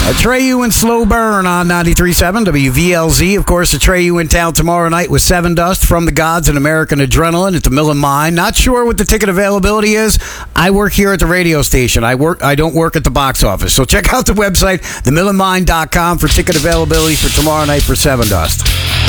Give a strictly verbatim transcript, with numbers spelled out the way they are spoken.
Atreyu and Slow Burn on ninety-three point seven W V L Z. Of course, Atreyu in town tomorrow night with Seven Dust, From the Gods, and American Adrenaline at the Mill and Mine. Not sure what the ticket availability is. I work here at the radio station. I work. I don't work at the box office. So check out the website, the mill and mine dot com, for ticket availability for tomorrow night for Seven Dust.